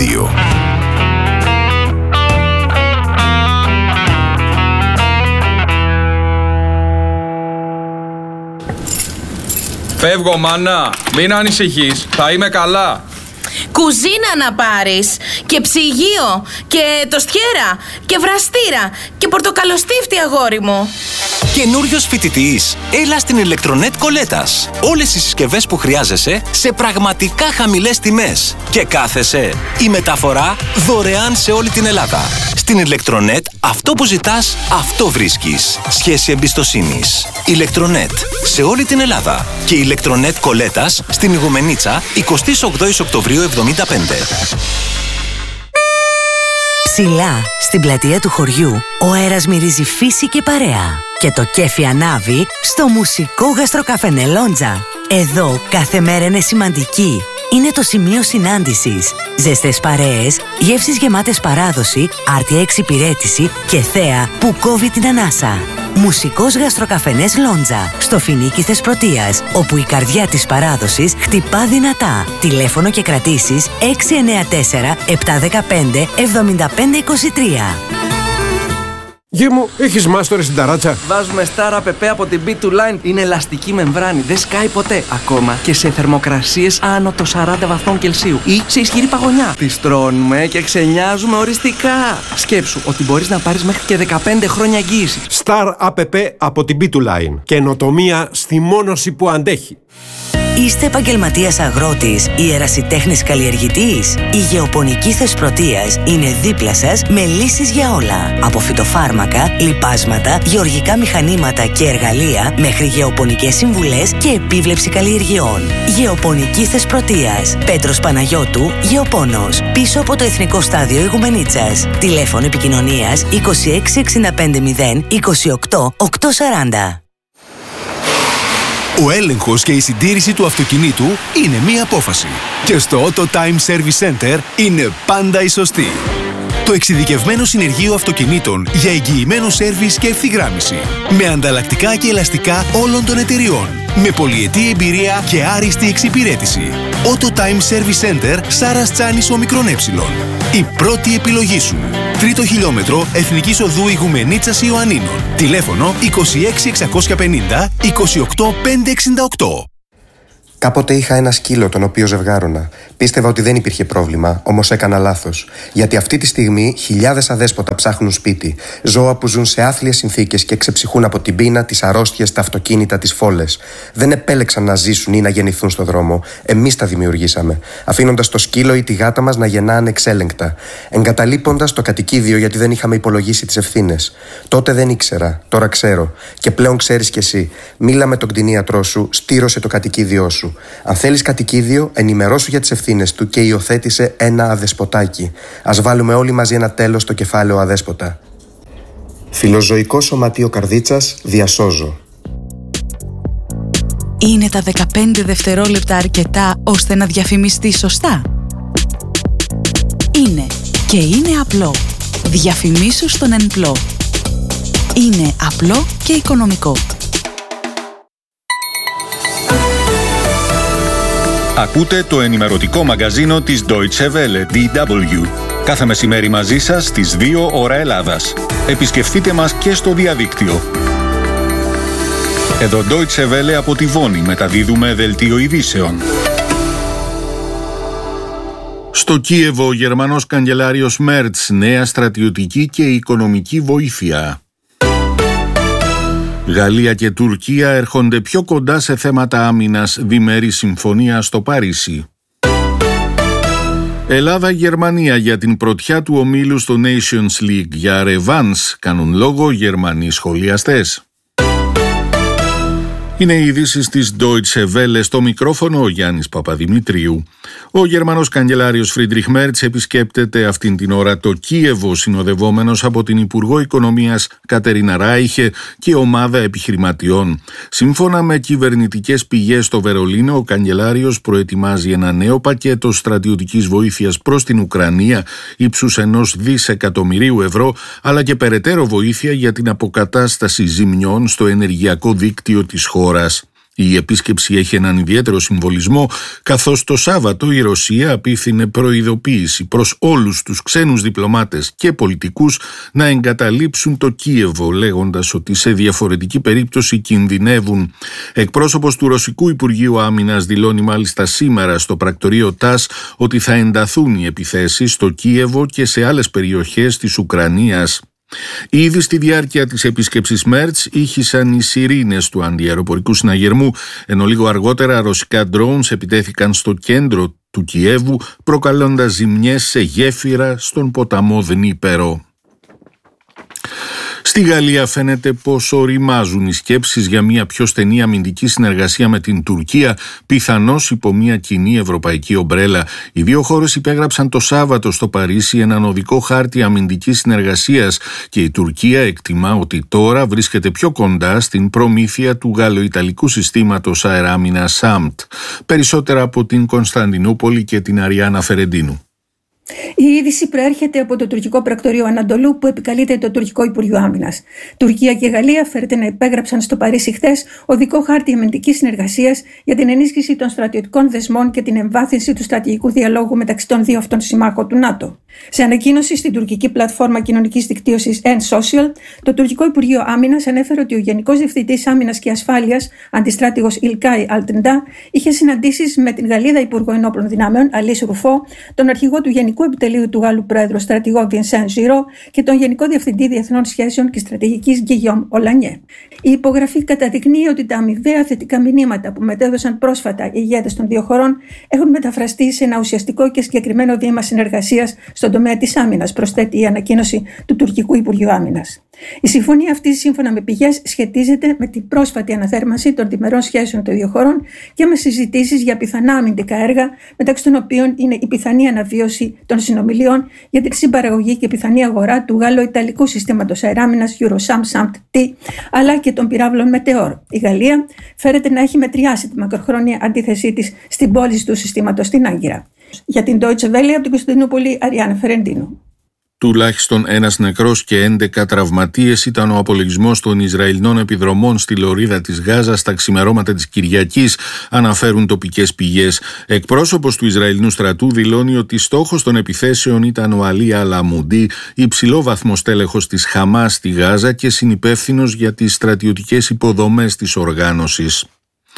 2. Φεύγω, μάνα. Μην ανησυχείς. Θα είμαι καλά. Κουζίνα να πάρεις και ψυγείο και τοστιέρα και βραστήρα και πορτοκαλοστίφτη, αγόρι μου. Καινούριος φοιτητής, έλα στην Ηλεκτρονέτ Κολέτας. Όλες οι συσκευές που χρειάζεσαι σε πραγματικά χαμηλές τιμές. Και κάθεσαι. Η μεταφορά δωρεάν σε όλη την Ελλάδα. Στην Ηλεκτρονέτ, αυτό που ζητάς, αυτό βρίσκεις. Σχέση εμπιστοσύνης. Ηλεκτρονέτ, σε όλη την Ελλάδα. Και Ηλεκτρονέτ Κολέτας, στην Ιγουμενίτσα, 28 Οκτωβρίου 75. Ψηλά, στην πλατεία του χωριού, ο αέρας μυρίζει φύση και παρέα. Και το κέφι ανάβει στο μουσικό γαστροκαφενέ Λόντζα. Εδώ κάθε μέρα είναι σημαντική. Είναι το σημείο συνάντησης. Ζεστές παρέες, γεύσεις γεμάτες παράδοση, άρτια εξυπηρέτηση και θέα που κόβει την ανάσα. Μουσικός γαστροκαφενές Λόντζα, στο Φοινίκι Θεσπρωτείας, όπου η καρδιά της παράδοσης χτυπά δυνατά. Τηλέφωνο και κρατήσεις 694 715 7523. Γη μου, έχεις μάστορες στην ταράτσα? Βάζουμε Star App από την B2 Line. Είναι ελαστική μεμβράνη, δεν σκάει ποτέ. Ακόμα και σε θερμοκρασίες άνω των 40 βαθμών Κελσίου ή σε ισχυρή παγωνιά. Τις τρώνουμε και ξενιάζουμε οριστικά. Σκέψου ότι μπορείς να πάρεις μέχρι και 15 χρόνια εγγύηση. Star App από την B2 Line. Καινοτομία στη μόνωση που αντέχει. Είστε επαγγελματίας αγρότης ή ερασιτέχνης καλλιεργητής? Η Γεωπονική Θεσπρωτείας είναι δίπλα σας με λύσεις για όλα. Από φυτοφάρμακα, λιπάσματα, γεωργικά μηχανήματα και εργαλεία μέχρι γεωπονικές συμβουλές και επίβλεψη καλλιεργειών. Γεωπονική Θεσπρωτείας. Πέτρος Παναγιώτου, Γεωπόνος. Πίσω από το Εθνικό Στάδιο Ιγουμενίτσας. Τηλέφωνο επικοινωνίας 26 650 28 840. Ο έλεγχος και η συντήρηση του αυτοκινήτου είναι μία απόφαση. Και στο Auto Time Service Center είναι πάντα η σωστή. Το εξειδικευμένο συνεργείο αυτοκινήτων για εγγυημένο σέρβις και ευθυγράμμιση. Με ανταλλακτικά και ελαστικά όλων των εταιριών. Με πολυετή εμπειρία και άριστη εξυπηρέτηση. Auto Time Service Center, Σάρας Τσάνης Ομικρόν Έψιλον. Η πρώτη επιλογή σου. 3ο χιλιόμετρο Εθνικής Οδού Ιγουμενίτσας Ιωαννίνων. Τηλέφωνο 26 650 28 568. Κάποτε είχα ένα σκύλο τον οποίο ζευγάρωνα. Πίστευα ότι δεν υπήρχε πρόβλημα, όμως έκανα λάθος. Γιατί αυτή τη στιγμή χιλιάδες αδέσποτα ψάχνουν σπίτι. Ζώα που ζουν σε άθλιες συνθήκες και ξεψυχούν από την πείνα, τις αρρώστιες, τα αυτοκίνητα, τις φόλες. Δεν επέλεξαν να ζήσουν ή να γεννηθούν στο δρόμο. Εμείς τα δημιουργήσαμε. Αφήνοντας το σκύλο ή τη γάτα μας να γεννά ανεξέλεγκτα. Εγκαταλείποντας το κατοικίδιο γιατί δεν είχαμε υπολογίσει τις ευθύνες. Τότε δεν ήξερα, τώρα ξέρω. Και πλέον ξέρεις κι εσύ. Μίλα με τον κτηνίατρό σου, στήρωσε το κατοικίδιό σου. Αν θέλεις κατοικίδιο, ενημερώσου για τις ευθύνες του και υιοθέτησε ένα αδεσποτάκι. Ας βάλουμε όλοι μαζί ένα τέλος στο κεφάλαιο αδέσποτα. Φιλοζωικό Σωματείο Καρδίτσας, διασώζω. Είναι τα 15 δευτερόλεπτα αρκετά ώστε να διαφημιστεί σωστά? Είναι και είναι απλό. Διαφημίσου στον ΕΝΠΛΟ. Είναι απλό και οικονομικό. Ακούτε το ενημερωτικό μαγκαζίνο της Deutsche Welle, DW. Κάθε μεσημέρι μαζί σας στις 2 ώρα Ελλάδας. Επισκεφτείτε μας και στο διαδίκτυο. Εδώ Deutsche Welle από τη Βόνη μεταδίδουμε δελτίο ειδήσεων. Στο Κίεβο, ο Γερμανός καγκελάριος Μέρτς, νέα στρατιωτική και οικονομική βοήθεια. Γαλλία και Τουρκία έρχονται πιο κοντά σε θέματα άμυνας, διμερή συμφωνία στο Παρίσι. Ελλάδα-Γερμανία για την πρωτιά του ομίλου στο Nations League. Για ρεβάνς κάνουν λόγο Γερμανοί σχολιαστές. Είναι οι ειδήσεις της Deutsche Welle, στο μικρόφωνο ο Γιάννης Παπαδημητρίου. Ο Γερμανός καγκελάριος Φρίντριχ Μέρτς επισκέπτεται αυτήν την ώρα το Κίεβο, συνοδευόμενος από την Υπουργό Οικονομίας Κατερίνα Ράιχε και ομάδα επιχειρηματιών. Σύμφωνα με κυβερνητικές πηγές στο Βερολίνο, ο καγκελάριος προετοιμάζει ένα νέο πακέτο στρατιωτικής βοήθειας προς την Ουκρανία ύψους 1 δισεκατομμυρίου ευρώ, αλλά και περαιτέρω βοήθεια για την αποκατάσταση ζημιών στο ενεργειακό δίκτυο της χώρας. Η επίσκεψη έχει έναν ιδιαίτερο συμβολισμό, καθώς το Σάββατο η Ρωσία απίθυνε προειδοποίηση προς όλους τους ξένους διπλωμάτες και πολιτικούς να εγκαταλείψουν το Κίεβο, λέγοντας ότι σε διαφορετική περίπτωση κινδυνεύουν. Εκπρόσωπος του Ρωσικού Υπουργείου Άμυνας δηλώνει μάλιστα σήμερα στο πρακτορείο ΤΑΣ ότι θα ενταθούν οι επιθέσεις στο Κίεβο και σε άλλες περιοχές της Ουκρανίας. Ήδη στη διάρκεια της επίσκεψης Μέρτς ήχησαν οι σιρήνες του αντιαεροπορικού συναγερμού, ενώ λίγο αργότερα ρωσικά drones επιτέθηκαν στο κέντρο του Κιέβου, προκαλώντας ζημιές σε γέφυρα στον ποταμό Δνίπερο. Στη Γαλλία φαίνεται πως οριμάζουν οι σκέψεις για μια πιο στενή αμυντική συνεργασία με την Τουρκία, πιθανώς υπό μια κοινή ευρωπαϊκή ομπρέλα. Οι δύο χώρες υπέγραψαν το Σάββατο στο Παρίσι έναν οδικό χάρτη αμυντικής συνεργασίας και η Τουρκία εκτιμά ότι τώρα βρίσκεται πιο κοντά στην προμήθεια του γαλλοϊταλικού συστήματος αεράμινας SAMT. Περισσότερα από την Κωνσταντινούπολη και την Αριάννα Φερεντίνου. Η είδηση προέρχεται από το τουρκικό πρακτορείο Ανατολού που επικαλείται το τουρκικό Υπουργείο Άμυνας. Τουρκία και Γαλλία φέρεται να υπέγραψαν στο Παρίσι χθες οδικό χάρτη αμυντικής συνεργασίας για την ενίσχυση των στρατιωτικών δεσμών και την εμβάθυνση του στρατηγικού διαλόγου μεταξύ των δύο αυτών συμμάχων του ΝΑΤΟ. Σε ανακοίνωση στην τουρκική πλατφόρμα κοινωνικής δικτύωσης N-Social, το τουρκικό Υπουργείο Άμυνας ανέφερε ότι ο Γενικός Διευθυντής Άμυνας και Ασφάλειας, αντιστράτηγος Ιλκάι Αλτεντά, είχε συναντήσεις με την Γαλλίδα Υπουργό Ενόπλων Δυνάμεων, Αλής Ρουφό, τον αρχηγό του Γενικού Επιτελείου του Γάλλου Πρόεδρου στρατηγό Βιενσέν Ζιρό και τον Γενικό Διευθυντή Διεθνών Σχέσεων και Στρατηγικής Γκυγιόμ Ολανιέ. Η υπογραφή καταδεικνύει ότι τα αμοιβαία θετικά μηνύματα που μετέδωσαν πρόσφατα οι ηγέτες των δύο χωρών έχουν μεταφραστεί σε ένα ουσιαστικό και συγκεκριμένο βήμα συνεργασίας στον τομέα της άμυνας, προσθέτει η ανακοίνωση του τουρκικού Υπουργείου Άμυνας. Η συμφωνία αυτή, σύμφωνα με πηγές, σχετίζεται με την πρόσφατη αναθέρμανση των διμερών σχέσεων των δύο χωρών και με συζητήσεις για πιθανά αμυντικά έργα, μεταξύ των οποίων είναι η πιθανή αναβίωση των συνομιλιών για την συμπαραγωγή και πιθανή αγορά του γαλλο-ιταλικού συστήματος αεράμινας Eurosam-SAMT-T, αλλά και των πυράβλων Meteor. Η Γαλλία φέρεται να έχει μετριάσει τη μακροχρόνια αντίθεσή της στην πώληση του συστήματος στην Άγκυρα. Για την Deutsche Welle από την Κωνσταντινούπολη, Αριάννα Φερεντίνου. Τουλάχιστον ένας νεκρός και 11 τραυματίες ήταν ο απολογισμός των Ισραηλινών επιδρομών στη λωρίδα της Γάζας στα ξημερώματα της Κυριακής, αναφέρουν τοπικές πηγές. Εκπρόσωπος του Ισραηλινού στρατού δηλώνει ότι στόχος των επιθέσεων ήταν ο Αλί Αλαμουντί, υψηλόβαθμος τέλεχος της Χαμάς στη Γάζα και συνυπεύθυνος για τις στρατιωτικές υποδομές της οργάνωσης.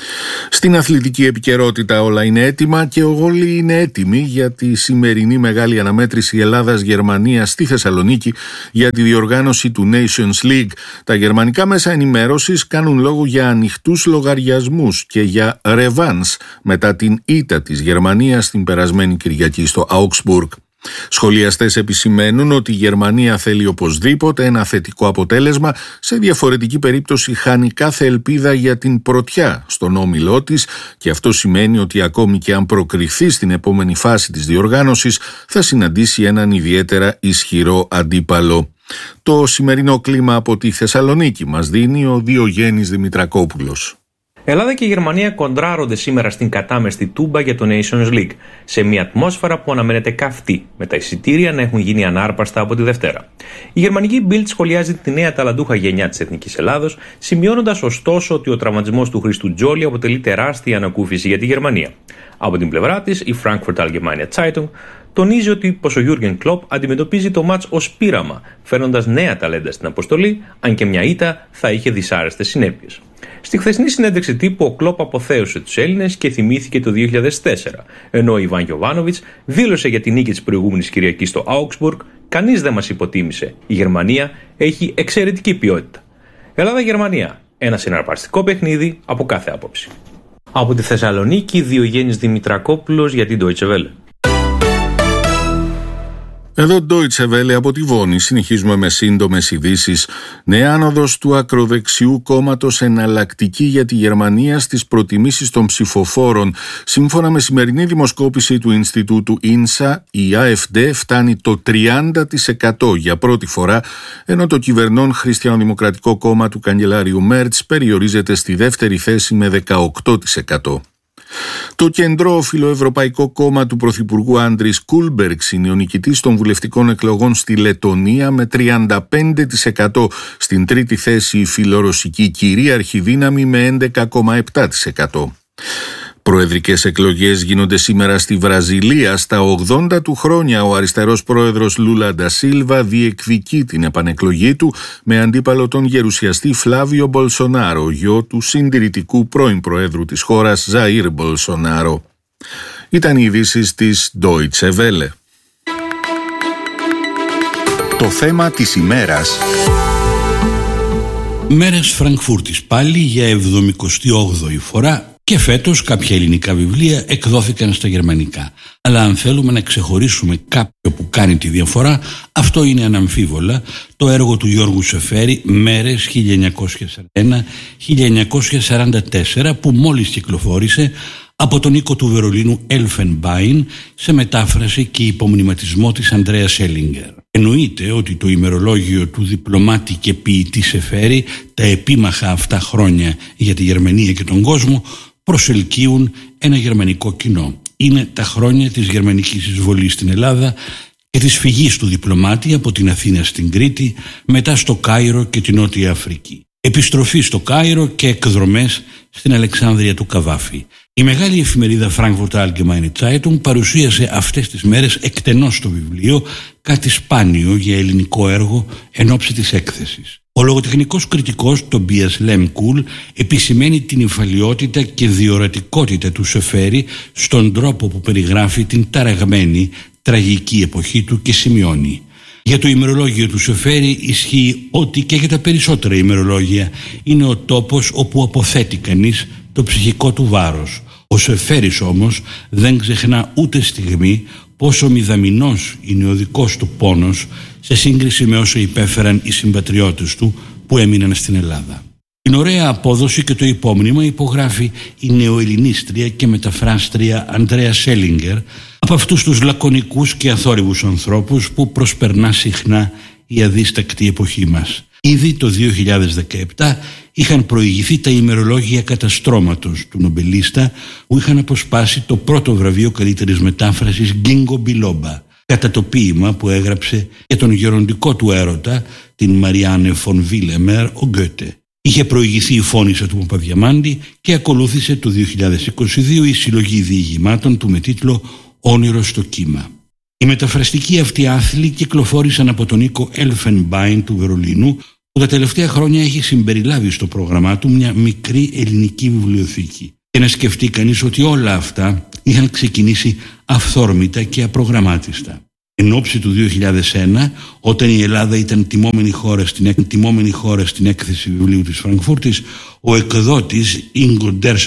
Στην αθλητική επικαιρότητα όλα είναι έτοιμα και όλοι είναι έτοιμοι για τη σημερινή μεγάλη αναμέτρηση Ελλάδας-Γερμανίας στη Θεσσαλονίκη για τη διοργάνωση του Nations League. Τα γερμανικά μέσα ενημέρωσης κάνουν λόγο για ανοιχτούς λογαριασμούς και για ρεβάνς μετά την ήττα της Γερμανίας την περασμένη Κυριακή στο Augsburg. Σχολιαστές επισημαίνουν ότι η Γερμανία θέλει οπωσδήποτε ένα θετικό αποτέλεσμα, σε διαφορετική περίπτωση χάνει κάθε ελπίδα για την πρωτιά στον όμιλό της και αυτό σημαίνει ότι ακόμη και αν προκριθεί στην επόμενη φάση της διοργάνωσης θα συναντήσει έναν ιδιαίτερα ισχυρό αντίπαλο. Το σημερινό κλίμα από τη Θεσσαλονίκη μας δίνει ο Διογέννης Δημητρακόπουλος. Ελλάδα και Γερμανία κοντράρονται σήμερα στην κατάμεστη Τούμπα για το Nations League, σε μια ατμόσφαιρα που αναμένεται καυτή, με τα εισιτήρια να έχουν γίνει ανάρπαστα από τη Δευτέρα. Η γερμανική Bild σχολιάζει τη νέα ταλαντούχα γενιά της Εθνικής Ελλάδος, σημειώνοντας ωστόσο ότι ο τραυματισμός του Χρήστου Τζόλι αποτελεί τεράστια ανακούφιση για τη Γερμανία. Από την πλευρά της, η Frankfurt Allgemeine Zeitung τονίζει ότι πως ο Jürgen Klopp αντιμετωπίζει το μάτς ως πείραμα, φέρνοντας νέα ταλέντα στην αποστολή, αν και μια ήττα θα είχε δυσάρεστες συνέπειες. Στη χθεσινή συνέντευξη τύπου, ο Κλόπ αποθέωσε τους Έλληνες και θυμήθηκε το 2004, ενώ ο Ιβάν Γιοβάνοβιτς δήλωσε για την νίκη της προηγούμενης Κυριακής στο Augsburg: «Κανείς δεν μας υποτίμησε. Η Γερμανία έχει εξαιρετική ποιότητα». Ελλάδα-Γερμανία. Ένα συναρπαστικό παιχνίδι από κάθε άποψη. Από τη Θεσσαλονίκη, Διογέννης Δημητρακόπουλος για την Deutsche Welle. Εδώ Deutsche Welle από τη Βόνη, συνεχίζουμε με σύντομες ειδήσεις. Νέα άνοδος του ακροδεξιού κόμματος εναλλακτική για τη Γερμανία στις προτιμήσεις των ψηφοφόρων. Σύμφωνα με σημερινή δημοσκόπηση του Ινστιτούτου INSA, η AfD φτάνει το 30% για πρώτη φορά, ενώ το κυβερνών Χριστιανοδημοκρατικό κόμμα του καγκελάριου Μέρτς περιορίζεται στη δεύτερη θέση με 18%. Το κεντρό φιλοευρωπαϊκό κόμμα του Πρωθυπουργού Άντρις Κούλμπεργκς είναι ο νικητής των βουλευτικών εκλογών στη Λετονία με 35%. Στην τρίτη θέση η φιλορωσική κυρίαρχη δύναμη με 11,7%. Προεδρικές εκλογές γίνονται σήμερα στη Βραζιλία. Στα 80 του χρόνια ο αριστερός πρόεδρος Λούλα ντα Σίλβα διεκδικεί την επανεκλογή του με αντίπαλο τον γερουσιαστή Φλάβιο Μπολσονάρο, γιο του συντηρητικού πρώην προέδρου της χώρας Ζαΐρ Μπολσονάρο. Ήταν οι ειδήσεις της Deutsche Welle. Το θέμα της ημέρας. Μέρες Φραγκφούρτης πάλι για 78η φορά. Και φέτος κάποια ελληνικά βιβλία εκδόθηκαν στα γερμανικά. Αλλά αν θέλουμε να ξεχωρίσουμε κάποιο που κάνει τη διαφορά, αυτό είναι αναμφίβολα το έργο του Γιώργου Σεφέρη «Μέρες 1941-1944» που μόλις κυκλοφόρησε από τον οίκο του Βερολίνου Elfenbein σε μετάφραση και υπομνηματισμό της Ανδρέα Σέλιγκερ. Εννοείται ότι το ημερολόγιο του διπλωμάτη και ποιητή Σεφέρη, τα επίμαχα αυτά χρόνια για τη Γερμανία και τον κόσμο, προσελκύουν ένα γερμανικό κοινό. Είναι τα χρόνια της γερμανικής εισβολής στην Ελλάδα και της φυγής του διπλωμάτη από την Αθήνα στην Κρήτη, μετά στο Κάιρο και την Νότια Αφρική. Επιστροφή στο Κάιρο και εκδρομές στην Αλεξάνδρεια του Καβάφη. Η μεγάλη εφημερίδα Frankfurter Allgemeine Zeitung παρουσίασε αυτές τις μέρες εκτενώς το βιβλίο, κάτι σπάνιο για ελληνικό έργο εν ώψη της έκθεσης. Ο λογοτεχνικός κριτικός Τομπίας Λέμκουλ επισημαίνει την υφαλιότητα και διορατικότητα του Σεφέρη στον τρόπο που περιγράφει την ταραγμένη τραγική εποχή του και σημειώνει: για το ημερολόγιο του Σεφέρη ισχύει ότι και για τα περισσότερα ημερολόγια είναι ο τόπος όπου αποθέτει κανείς το ψυχικό του βάρος. Ο Σεφέρης όμως δεν ξεχνά ούτε στιγμή πόσο μηδαμινός είναι ο δικός του πόνος σε σύγκριση με όσο υπέφεραν οι συμπατριώτες του που έμειναν στην Ελλάδα. Την ωραία απόδοση και το υπόμνημα υπογράφει η νεοελληνίστρια και μεταφράστρια Ανδρέα Σέλιγκερ, από αυτούς τους λακωνικούς και αθόρυβους ανθρώπους που προσπερνά συχνά η αδίστακτη εποχή μας. Ήδη το 2017 είχαν προηγηθεί τα ημερολόγια καταστρώματος του νομπελίστα που είχαν αποσπάσει το πρώτο βραβείο καλύτερης μετάφρασης Γκίνγκο Μπιλόμπα, κατά το ποίημα που έγραψε για τον γεροντικό του έρωτα, την Μαριάνε Φον Βίλεμερ, ο Γκέτε. Είχε προηγηθεί η Φώνισσα του Παπαδιαμάντη και ακολούθησε το 2022 η συλλογή διηγημάτων του με τίτλο «Όνειρο στο κύμα». Οι μεταφραστικοί αυτοί άθλοι κυκλοφόρησαν από τον οίκο Elfenbein του Βερολίνου, που τα τελευταία χρόνια έχει συμπεριλάβει στο πρόγραμμά του μια μικρή ελληνική βιβλιοθήκη. Και να σκεφτεί κανείς ότι όλα αυτά είχαν ξεκινήσει αυθόρμητα και απρογραμμάτιστα. Εν ώψη του 2001, όταν η Ελλάδα ήταν τιμόμενη χώρα στην έκθεση βιβλίου της Φραγκφούρτης, ο εκδότης Ingo